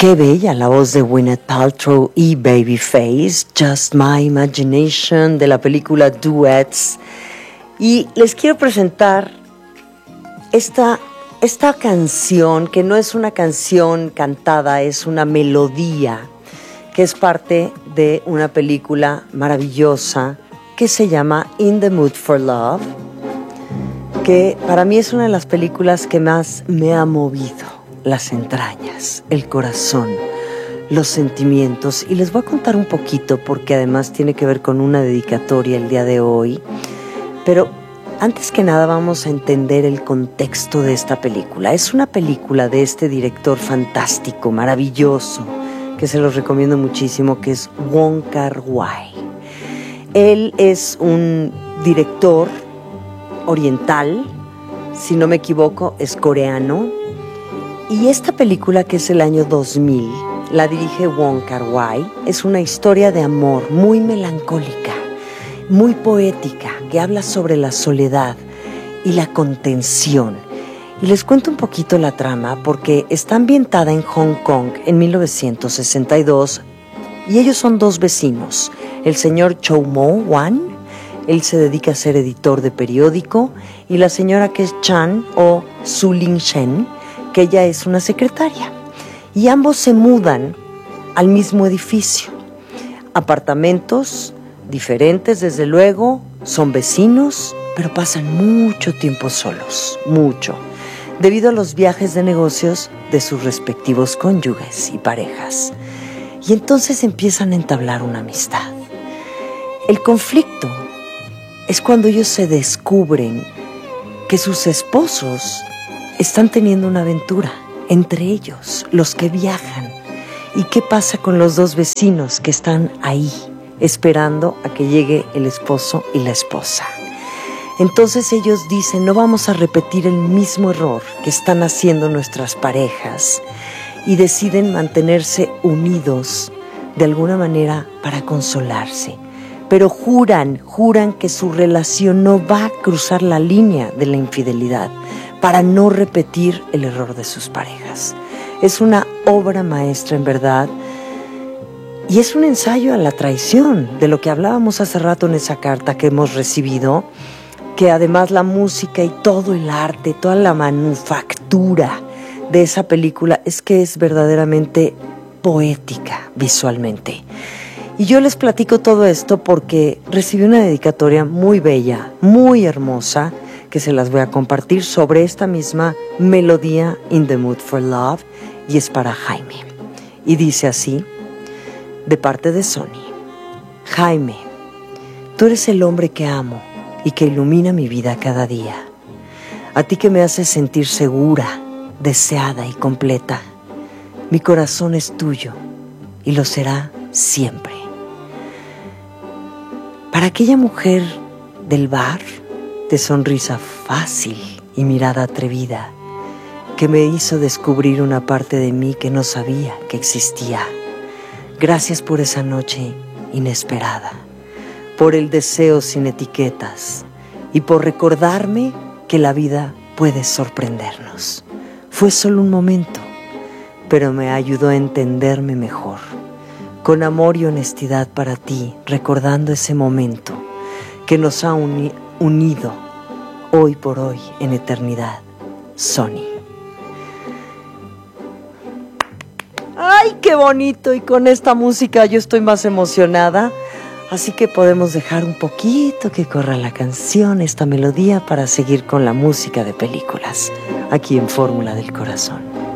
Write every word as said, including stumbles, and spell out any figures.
Qué bella la voz de Gwyneth Paltrow y Babyface, Just My Imagination, de la película Duets. Y les quiero presentar esta, esta canción, que no es una canción cantada, es una melodía, que es parte de una película maravillosa que se llama In the Mood for Love, que para mí es una de las películas que más me ha movido las entrañas, el corazón, los sentimientos. Y les voy a contar un poquito porque además tiene que ver con una dedicatoria el día de hoy. Pero antes que nada vamos a entender el contexto de esta película. Es una película de este director fantástico, maravilloso, que se los recomiendo muchísimo, que es Wong Kar-wai. Él es un director oriental, si no me equivoco, es coreano. Y esta película, que es el año dos mil, la dirige Wong Kar-wai. Es una historia de amor muy melancólica, muy poética, que habla sobre la soledad y la contención. Y les cuento un poquito la trama porque está ambientada en Hong Kong en mil novecientos sesenta y dos y ellos son dos vecinos. El señor Chow Mo-wan, él se dedica a ser editor de periódico, y la señora que es Chan o Su Ling-shen, que ella es una secretaria. Y ambos se mudan al mismo edificio. Apartamentos diferentes, desde luego, son vecinos, pero pasan mucho tiempo solos, mucho, debido a los viajes de negocios de sus respectivos cónyuges y parejas. Y entonces empiezan a entablar una amistad. El conflicto es cuando ellos se descubren que sus esposos están teniendo una aventura entre ellos, los que viajan. ¿Y qué pasa con los dos vecinos que están ahí, esperando a que llegue el esposo y la esposa? Entonces ellos dicen, no vamos a repetir el mismo error que están haciendo nuestras parejas, y deciden mantenerse unidos de alguna manera para consolarse. Pero juran, juran que su relación no va a cruzar la línea de la infidelidad para no repetir el error de sus parejas. Es una obra maestra, en verdad, y es un ensayo a la traición, de lo que hablábamos hace rato en esa carta que hemos recibido, que además la música y todo el arte, toda la manufactura de esa película es que es verdaderamente poética visualmente. Y yo les platico todo esto porque recibí una dedicatoria muy bella, muy hermosa, que se las voy a compartir sobre esta misma melodía, In the Mood for Love, y es para Jaime. Y dice así, de parte de Sony: Jaime, tú eres el hombre que amo y que ilumina mi vida cada día. A ti que me haces sentir segura, deseada y completa. Mi corazón es tuyo y lo será siempre. Para aquella mujer del bar, de sonrisa fácil y mirada atrevida, que me hizo descubrir una parte de mí que no sabía que existía. Gracias por esa noche inesperada, por el deseo sin etiquetas y por recordarme que la vida puede sorprendernos. Fue solo un momento, pero me ayudó a entenderme mejor. Con amor y honestidad para ti, recordando ese momento que nos ha uni- unido hoy por hoy en eternidad. Sony. ¡Ay, qué bonito! Y con esta música yo estoy más emocionada. Así que podemos dejar un poquito que corra la canción, esta melodía, para seguir con la música de películas, aquí en Fórmula del Corazón.